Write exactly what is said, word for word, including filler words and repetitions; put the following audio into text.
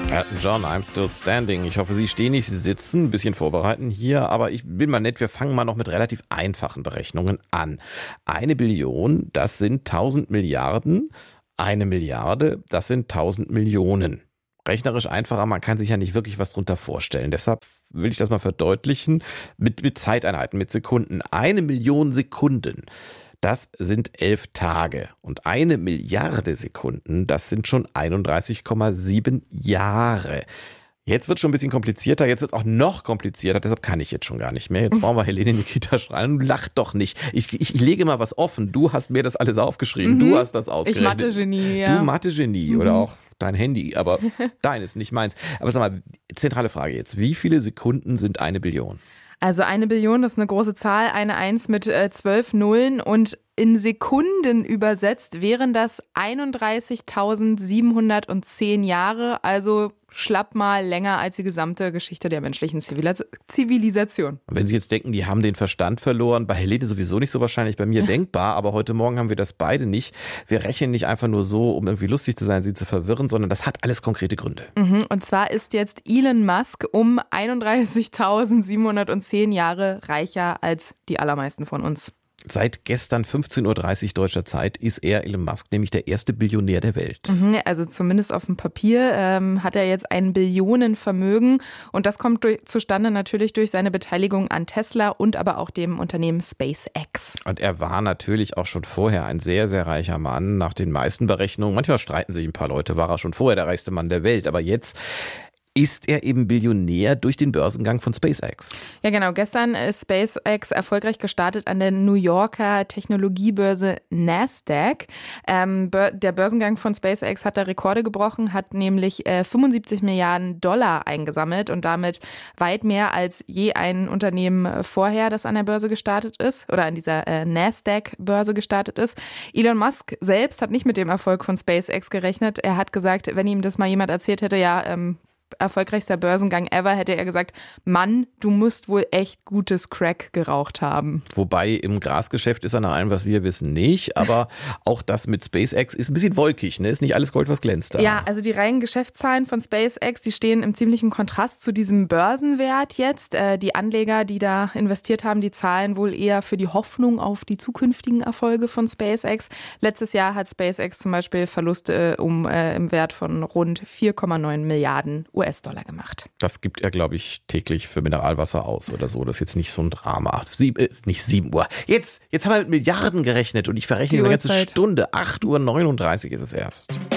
Elton John, I'm Still Standing. Ich hoffe, Sie stehen nicht, Sie sitzen, ein bisschen vorbereiten hier, aber ich bin mal nett, wir fangen mal noch mit relativ einfachen Berechnungen an. Eine Billion, das sind tausend Milliarden, eine Milliarde, das sind tausend Millionen. Rechnerisch einfacher, man kann sich ja nicht wirklich was drunter vorstellen. Deshalb will ich das mal verdeutlichen mit, mit Zeiteinheiten, mit Sekunden. Eine Million Sekunden, das sind elf Tage. Und eine Milliarde Sekunden, das sind schon einunddreißig Komma sieben Jahre. Jetzt wird es schon ein bisschen komplizierter, jetzt wird es auch noch komplizierter, deshalb kann ich jetzt schon gar nicht mehr. Jetzt brauchen wir Helene Nikita schreien. Lach doch nicht. Ich, ich, ich lege mal was offen. Du hast mir das alles aufgeschrieben. Mhm. Du hast das ausgerechnet. Ich Mathe-Genie, ja. Du Mathe-Genie mhm. oder auch dein Handy, aber deines, nicht meins. Aber sag mal, zentrale Frage jetzt. Wie viele Sekunden sind eine Billion? Also eine Billion, das ist eine große Zahl, eine Eins mit äh, zwölf Nullen und in Sekunden übersetzt wären das einunddreißigtausendsiebenhundertzehn Jahre, also schlapp mal länger als die gesamte Geschichte der menschlichen Zivilis- Zivilisation. Wenn Sie jetzt denken, die haben den Verstand verloren, bei Helene sowieso nicht so wahrscheinlich, bei mir denkbar, aber heute Morgen haben wir das beide nicht. Wir rechnen nicht einfach nur so, um irgendwie lustig zu sein, Sie zu verwirren, sondern das hat alles konkrete Gründe. Mhm, und zwar ist jetzt Elon Musk um einunddreißigtausendsiebenhundertzehn Jahre reicher als die allermeisten von uns. Seit gestern fünfzehn Uhr dreißig deutscher Zeit ist er, Elon Musk, nämlich der erste Billionär der Welt. Also zumindest auf dem Papier ähm, hat er jetzt ein Billionenvermögen und das kommt durch, zustande natürlich durch seine Beteiligung an Tesla und aber auch dem Unternehmen SpaceX. Und er war natürlich auch schon vorher ein sehr, sehr reicher Mann. Nach den meisten Berechnungen, manchmal streiten sich ein paar Leute, war er schon vorher der reichste Mann der Welt, aber jetzt ist er eben Billionär durch den Börsengang von SpaceX. Ja genau, gestern ist SpaceX erfolgreich gestartet an der New Yorker Technologiebörse Nasdaq. Ähm, der Börsengang von SpaceX hat da Rekorde gebrochen, hat nämlich äh, fünfundsiebzig Milliarden Dollar eingesammelt und damit weit mehr als je ein Unternehmen vorher, das an der Börse gestartet ist oder an dieser äh, Nasdaq-Börse gestartet ist. Elon Musk selbst hat nicht mit dem Erfolg von SpaceX gerechnet. Er hat gesagt, wenn ihm das mal jemand erzählt hätte, ja, ähm, erfolgreichster Börsengang ever, hätte er gesagt, Mann, du musst wohl echt gutes Crack geraucht haben. Wobei im Grasgeschäft ist er nach allem, was wir wissen, nicht, aber auch das mit SpaceX ist ein bisschen wolkig, ne? Ist nicht alles Gold, was glänzt da. Ja, also die reinen Geschäftszahlen von SpaceX, die stehen im ziemlichen Kontrast zu diesem Börsenwert jetzt. Die Anleger, die da investiert haben, die zahlen wohl eher für die Hoffnung auf die zukünftigen Erfolge von SpaceX. Letztes Jahr hat SpaceX zum Beispiel Verluste um, äh, im Wert von rund vier Komma neun Milliarden U S-Dollar gemacht. Das gibt er, glaube ich, täglich für Mineralwasser aus oder so. Das ist jetzt nicht so ein Drama. Sieb, äh, nicht sieben Uhr. Jetzt, jetzt haben wir mit Milliarden gerechnet und ich verrechne eine ganze Stunde. acht Uhr neununddreißig ist es erst.